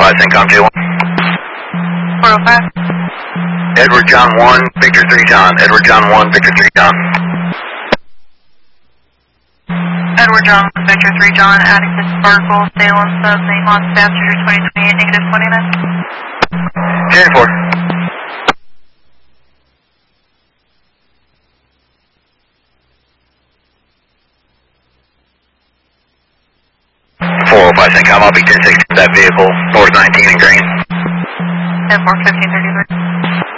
CENTCOM 2-1. 405. Edward John 1, Victor 3 John. Edward John 1, Victor 3 John. Edward John, Victor 3 John, adding to Sparkle, Salem, sub, name on passenger 2028, negative 29. 10-4. CENTCOM, I'll be 10-6, that vehicle, north 19 in green. 10-4, 1533.